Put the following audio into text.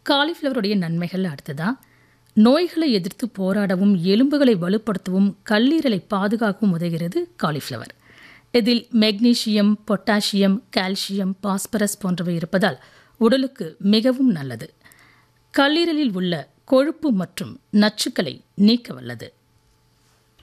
காலிஃப்ளவருடைய நன்மைகள் அடுத்ததா நோய்களை எதிர்த்து போராடவும் எலும்புகளை வலுப்படுத்தவும் கல்லீரலை பாதுகாக்கவும் உதவுகிறது காலிஃப்ளவர். இதில் மெக்னீசியம், பொட்டாசியம், கால்சியம், பாஸ்பரஸ் போன்றவை இருப்பதால் உடலுக்கு மிகவும் நல்லது. கல்லீரலில் உள்ள கொழுப்பு மற்றும் நச்சுக்களை நீக்க வல்லது.